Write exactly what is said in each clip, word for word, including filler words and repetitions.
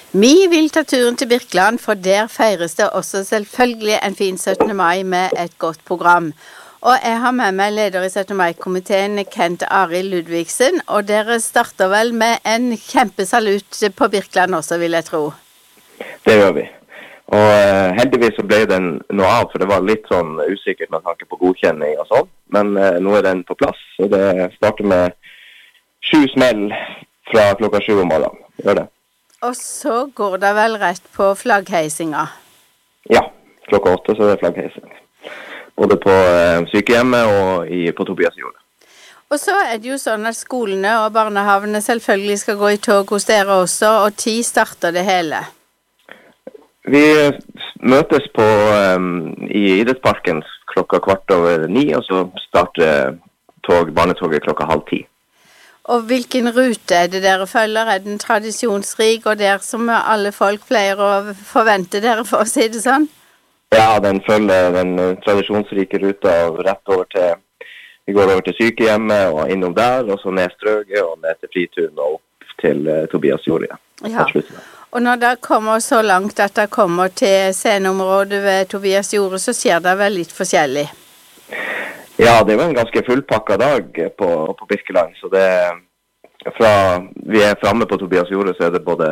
Vi vil ta turen til Birkeland, for der feires det også selvfølgelig en fin syttende mai med et godt program. Og jeg har med meg leder i syttende mai-komiteen, Kent Arild Ludvigsen, og dere starter vel med en kjempesalut på Birkeland også, vil jeg tro. Det gjør vi. Og uh, heldigvis så ble den noe av, for det var litt sånn usikkert med tanke på godkjenning og sånn. Men uh, nå er den på plass, og det starter med sju smell fra klokka sju om morgenen. Gjør det. Og så går det vel rett på flaggheisinga? Ja, klokka åtte så er det flaggheising. Både på uh, sykehjemmet og i, på Tobias Jordet. Og så er det jo sånn at skolene og barnehavene selvfølgelig skal gå i tog hos dere også, og ti starter det hele. Vi møtes på, um, i idrettsparken klokka kvart over ni, og så starter tog, barnetoget klokka halv ti. Og hvilken rute er det dere følger? Er den tradisjonsrik, og der som alle folk pleier å forvente dere, for å si det sånn? Ja, den følger den tradisjonsrike ruta rett over til, vi går over til sykehjemmet og innom der, og så ned Strøget og ned til Fritun og opp til uh, Tobias Jordet. Ja, og når det kommer så langt at det kommer til sceneområdet ved Tobias Jordet, så skjer det vel litt forskjellig? Ja, det var en ganske fullpakket dag på, på Birkeland, så det, fra vi er fremme på Tobias Jordet, så er det både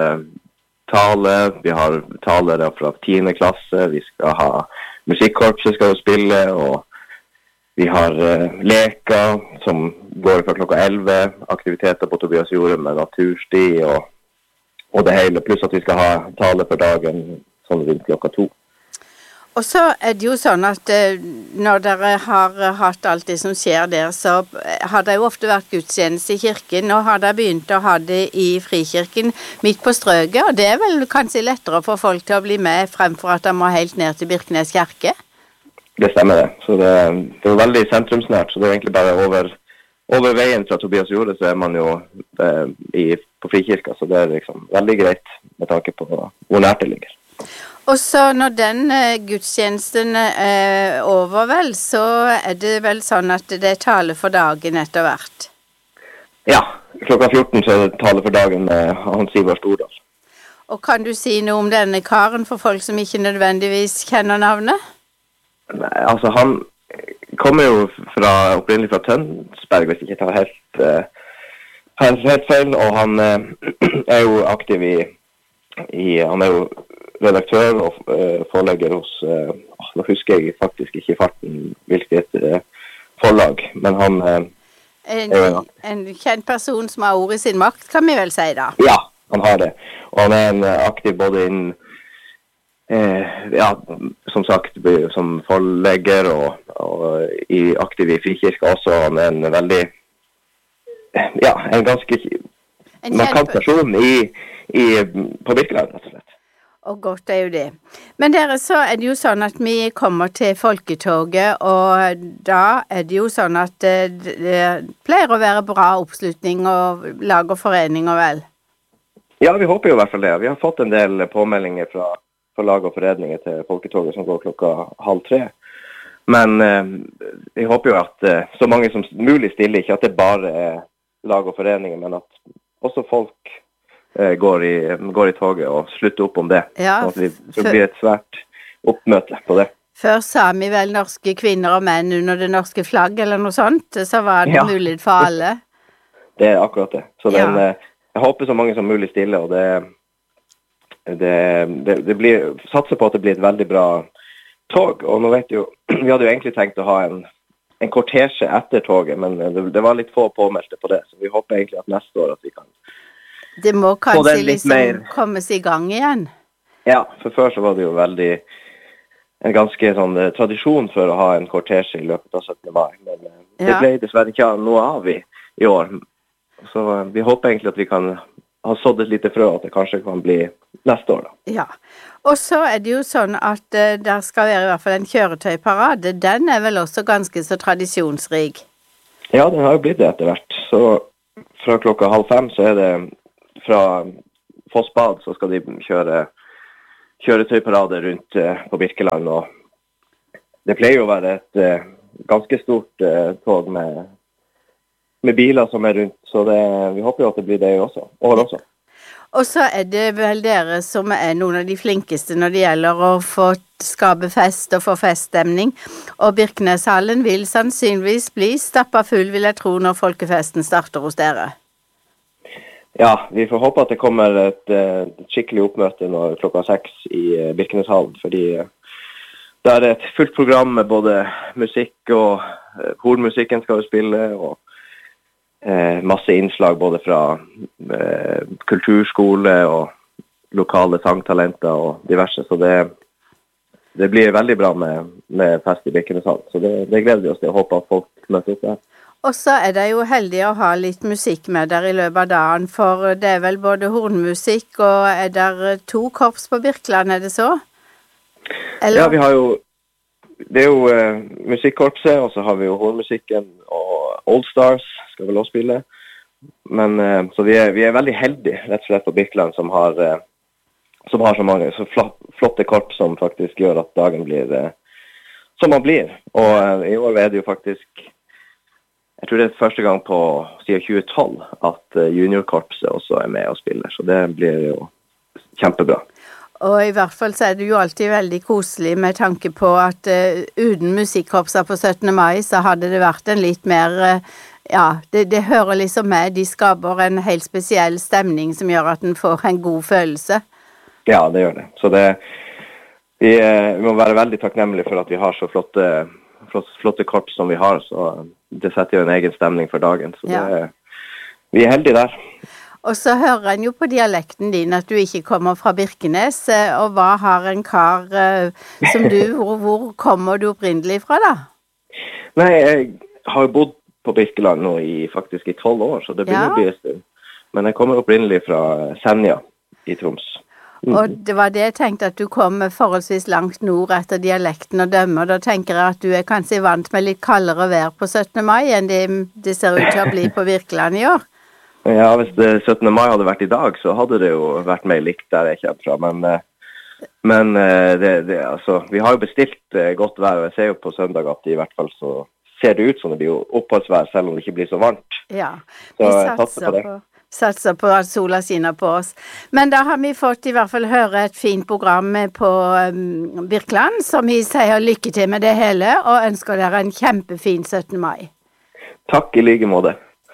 tale, vi har talere fra tiende klasse, vi skal ha musikkorpset skal jo spille, og vi har uh, leker som går fra klokka elleve, aktiviteter på Tobias Jordet med natursti og, og det hele, pluss at vi skal ha tale for dagen sånn rundt klokka to. Og så er det jo sånn at når dere har hatt alt det som skjer der, så har det jo ofte vært gudstjeneste i kirken, og har dere begynt å ha det i frikirken midt på Strøget, og det er vel kanskje lettere for folk til å bli med fremfor at de må helt ned til Birkenes kirke? Det stemmer det. Så det, det er veldig sentrumsnært, så det er egentlig bare over, over veien fra Tobias Jordet, så er man jo eh, i, på frikirka, så det er liksom veldig greit med tanke på hvor nært det ligger. Og så når den eh, gudstjenesten er eh, over vel, så er det vel sånn at det er tale for dagen etter hvert? Ja, klokka fjorten så er det tale for dagen med Hans Ivar Stordal. Og kan du si noe om denne karen for folk som ikke nødvendigvis kjenner navnet? Nei, altså han kommer jo fra, opprinnelig fra Tønsberg, hvis jeg ikke tar helt, uh, helt feil, og han uh, er jo aktiv i, i, han er jo redaktør og uh, forlegger hos, uh, nå husker jeg faktisk ikke i farten hvilket uh, forlag, men han uh, en, er jo en kjent person som har ord i sin makt, kan vi vel si da? Ja, han har det, og han er en uh, aktiv både innen uh, ja, som sagt, som forlegger og, og i, aktiv i frikirka også. Han er en veldig ja, en ganske en markant person i, i, på Birkeland, rett og slett. Og godt er jo det. Men dere, så er det jo sånn at vi kommer til folketoget, og da er det jo sånn at det, det pleier å være bra oppslutning og lag og foreninger, vel? Ja, vi håper jo i hvert fall det. Vi har fått en del påmeldinger fra, fra lag og foreninger til folketoget som går klokka halv tre. Men eh, vi håper jo at eh, så mange som mulig stiller, ikke at det bare er lag og foreninger, men at også folk Går i, går i toget og slutter opp om det. Ja, så vi, så blir et svært oppmøte på det. Før sa vi vel norske kvinner og menn under det norske flagg eller noe sånt, så var det ja. Mulighet for alle. Det er akkurat det. Så ja. den, jeg håper så mange som mulig stiller, og det, det, det, det blir, satser på at det blir et veldig bra tog, og nå vet jo, vi hadde jo egentlig tenkt å ha en, en kortesje etter toget, men det, det var litt få påmeldte på det, så vi håper egentlig at neste år at vi kan det må kanskje liksom mer kommes i gang igjen? Ja, for før så var det jo veldig en ganske sånn tradisjon for å ha en kortesje i løpet av syttende mai, men det ja. Ble dessverre ikke noe av i, i år. Så vi håper egentlig at vi kan ha sådd et lite frø, at det kanskje kan bli neste år da. Ja, og så er det jo sånn at uh, der skal være i hvert fall en kjøretøyparade. Den er vel også ganske så tradisjonsrik? Ja, den har jo blitt det etter hvert. Så fra klokka halv fem så er det fra Fossbad så skal de kjøre kjøretøyparade rundt uh, på Birkeland, og det pleier jo å være et uh, ganske stort uh, tog med, med biler som er rundt, så det, vi håper jo at det blir det også, år også. Og så er det vel dere som er noen av de flinkeste når det gjelder å få skape fest og få feststemning. Og Birkeneshallen vil sannsynligvis bli stappet full, vil jeg tro, når folkefesten starter hos dere. Ja, vi får håpe at det kommer et, et skikkelig oppmøte når klokka seks i Birkeneshallen, fordi det er et fullt program med både musikk og hornmusikken skal vi spille, og Eh, masse innslag både fra eh, kulturskole og lokale sangtalenter og diverse, så det, det blir veldig bra med, med fest i Birkeneshallen, så det, det gleder vi oss til å håpe at folk møter opp der. Og så er det jo heldig å ha litt musikk med der i løpet av dagen, for det er vel både hornmusikk og er der to korps på Birkeland, er det så? Eller? Ja, vi har jo, det er jo eh, musikkorpset, og så har vi jo hornmusikken og Old Stars, skal vel også spille. Men uh, så vi er, vi er veldig heldige, rett og slett på Birkeland, som har, uh, som har så mange så flott, flotte korps som faktisk gjør at dagen blir uh, som man blir. Og uh, i år er det jo faktisk, jeg tror det er første gang på siden tjue tolv at uh, juniorkorpset også er med og spiller, så det blir jo kjempebra. Og i hvert fall så er det jo alltid veldig koselig med tanke på at uh, uten musikkorpser på syttende mai så hadde det vært en litt mer uh, ja, det, det hører liksom med. De skaper en helt spesiell stemning som gjør at den får en god følelse. Ja, det gjør det. Så det, vi, vi må være veldig takknemlige for at vi har så flotte, flotte, flotte korps som vi har, så det setter jo en egen stemning for dagen. Så ja. det, vi er heldige der. Og så hører en jo på dialekten din at du ikke kommer fra Birkenes, og hva har en kar som du, hvor, hvor kommer du opprinnelig fra da? Nei, jeg har bodd på Birkeland nå i faktisk i tolv år, så det begynner ja. å bli en stund. Men jeg kommer opprinnelig fra Senja i Troms. Mm. Og det var det jeg tenkte at du kom forholdsvis langt nord etter dialekten og dømmer. Da tenker jeg at du er kanskje vant med litt kaldere vær på syttende mai enn det, det ser ut til å bli på Birkeland i år. Ja, hvis det syttende mai hadde vært i dag, så hadde det jo vært mer likt der jeg kommer fra. Men, men det, det, altså, vi har jo bestilt godt vær, og jeg ser jo på søndag at i hvert fall så ser det ut som det blir jo oppholdsvær, selv om det ikke blir så varmt. Ja, vi satser på, på, satser på at sola skinner på oss. Men da har vi fått i hvert fall høre et fint program på um, Birkeland, som vi sier lykke til med det hele, og ønsker dere en kjempefin syttende mai. Takk i like måte.